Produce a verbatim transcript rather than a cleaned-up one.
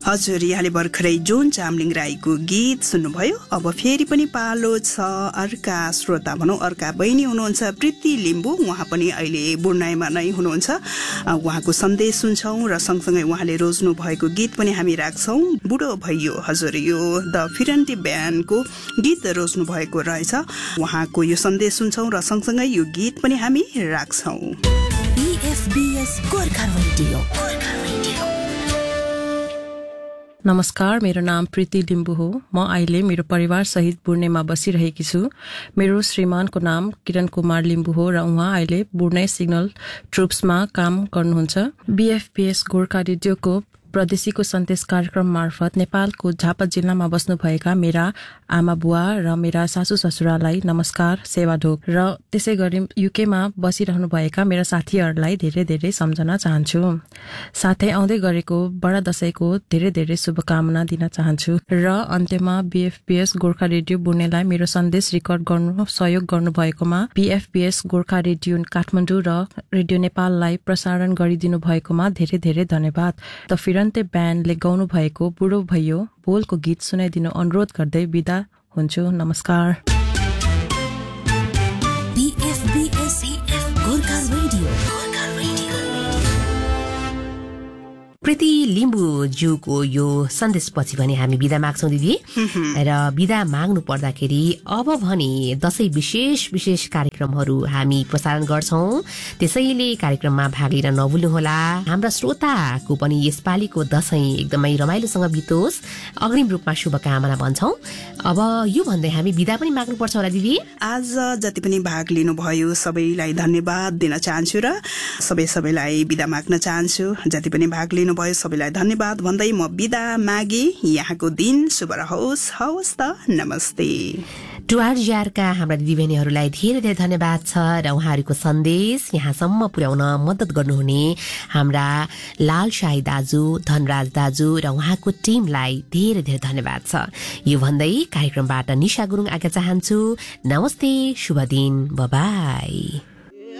हजुर, यहाँले भर्खरै जोन चामलिङ राईको गीत सुन्नुभयो। अब फेरि पनि पालो छ अर्का श्रोता भनौँ, अर्का बहिनी हुनुहुन्छ प्रीति लिम्बू। उहाँ पनि अहिले बुढ्नाइमा नै हुनुहुन्छ। उहाँको सन्देश सुन्छौँ र सँगसँगै उहाँले रोज्नु भएको गीत पनि हामी राख्छौँ। बुढो भइयो, हजुर यो द फिरन्टी ब्यान्डको गीत रोज्नु भएको रहेछ। उहाँको यो सन्देश सुन्छौँ र सँगसँगै यो गीत पनि हामी राख्छौँ। नमस्कार, मेरो नाम प्रीति लिम्बू हो। म अहिले मेरो परिवार सहित बुढ्नेमा बसिरहेकी छु। मेरो श्रीमानको नाम किरण कुमार लिम्बू हो र उहाँ अहिले बुढ्ने सिग्नल ट्रुप्समा काम गर्नुहुन्छ। बीएफपीएस गोर्खा रेडियोको प्रदेशीको सन्देश कार्यक्रम मार्फत नेपालको झापा जिल्लामा बस्नुभएका मेरा आमा बुवा र मेरा सासू ससुरालाई नमस्कार, सेवाढोक र त्यसै गरी युकेमा बसिरहनु भएका मेरा साथीहरूलाई धेरै धेरै सम्झना चाहन्छु। साथै आउँदै गरेको बडा दशैंको धेरै धेरै शुभकामना दिन चाहन्छु र अन्त्यमा बीएफपीएस गोर्खा रेडियो बुढ्नेलाई मेरो सन्देश रेकर्ड गर्नु सहयोग गर्नुभएकोमा बीएफपीएस गोर्खा रेडियो काठमाडौँ र रेडियो नेपाललाई प्रसारण गरिदिनु भएकोमा धेरै धेरै धन्यवाद। द फिरन्ते ब्यान्डले गाउनु भएको बुढो भइयो बोलको गीत सुनाइदिनु अनुरोध गर्दै बिदा हुन्छु। नमस्कार। बीएफपीएस गोर्खा रेडियो। प्रीति लिम्बू ज्यूको यो सन्देशपछि भने हामी बिदा माग्छौँ दिदी। र बिदा माग्नु पर्दाखेरि अब भने दशैं विशेष विशेष कार्यक्रमहरू हामी प्रसारण गर्छौँ। त्यसैले कार्यक्रममा भाग लिन नभुल्नुहोला। हाम्रा श्रोताको पनि यसपालिको दशैं एकदमै रमाइलोसँग बितोस्, अग्रिम रूपमा शुभकामना भन्छौँ। अब यो भन्दै हामी बिदा पनि माग्नुपर्छ होला दिदी। आज जति पनि भाग लिनुभयो सबैलाई धन्यवाद दिन चाहन्छु र सबै सबैलाई बिदा माग्न चाहन्छु। जति पनि भाग लिनु भयो सबैलाई धन्यवाद भन्दै म बिदा मागे। यहाँको दिन शुभ रहोस्। हवस् त, नमस्ते। टुआरजिआरका हाम्रा दिदीबहिनीहरूलाई धेरै धेरै धन्यवाद छ र उहाँहरूको सन्देश यहाँसम्म पुर्याउन मद्दत गर्नुहुने हाम्रा लाल शाही दाजु, धनराज दाजु र उहाँको टिमलाई धेरै धेरै धन्यवाद छ। यो भन्दै कार्यक्रमबाट निशा गुरुङ आज्ञा चाहन्छु। नमस्ते, शुभ दिन, बाइ बाइ।